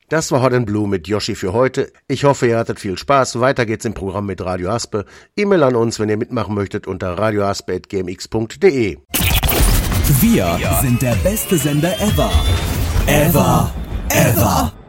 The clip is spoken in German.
Das war Hot & Blue mit Yoshi für heute. Ich hoffe, ihr hattet viel Spaß. Weiter geht's im Programm mit Radio Aspe. E-Mail an uns, wenn ihr mitmachen möchtet, unter radioaspe@gmx.de. Wir sind der beste Sender ever. Ever.